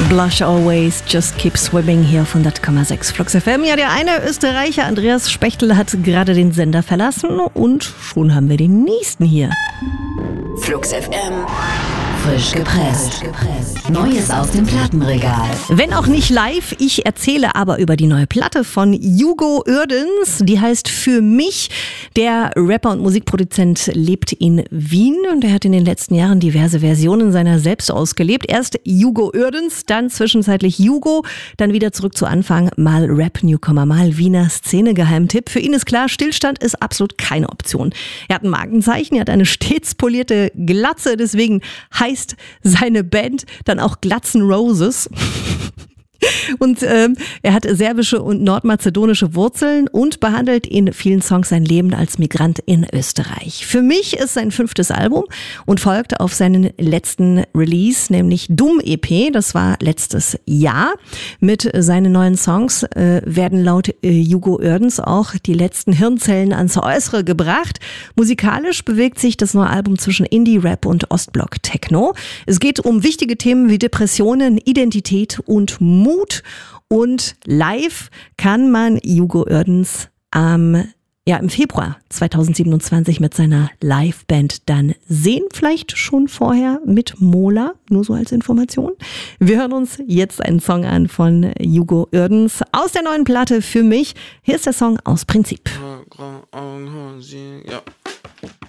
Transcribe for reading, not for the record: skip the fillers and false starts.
Blush Always, Just Keep Swimming hier auf 100,6 Flux FM. Ja, der eine Österreicher, Andreas Spechtel, hat gerade den Sender verlassen und schon haben wir den nächsten hier. Flux FM. Frisch gepresst. Neues aus dem Plattenregal. Wenn auch nicht live, ich erzähle aber über die neue Platte von Hugo Uerdens. Die heißt Für mich. Der Rapper und Musikproduzent lebt in Wien und er hat in den letzten Jahren diverse Versionen seiner selbst ausgelebt. Erst Hugo Uerdens, dann zwischenzeitlich Hugo, dann wieder zurück zu Anfang, mal Rap-Newcomer, mal Wiener Szene-Geheimtipp. Für ihn ist klar, Stillstand ist absolut keine Option. Er hat ein Markenzeichen, er hat eine stets polierte Glatze, deswegen heißt seine Band dann auch Glatzen Roses. Und er hat serbische und nordmazedonische Wurzeln und behandelt in vielen Songs sein Leben als Migrant in Österreich. Für mich ist sein 5. Album und folgt auf seinen letzten Release, nämlich Dumm EP. Das war letztes Jahr. Mit seinen neuen Songs werden laut Hugo Uerdens auch die letzten Hirnzellen ans Äußere gebracht. Musikalisch bewegt sich das neue Album zwischen Indie, Rap und Ostblock-Techno. Es geht um wichtige Themen wie Depressionen, Identität und Mut. Und live kann man Hugo Uerdens im Februar 2027 mit seiner Liveband dann sehen. Vielleicht schon vorher mit Mola, nur so als Information. Wir hören uns jetzt einen Song an von Hugo Uerdens aus der neuen Platte Für mich. Hier ist der Song aus Prinzip. Ja.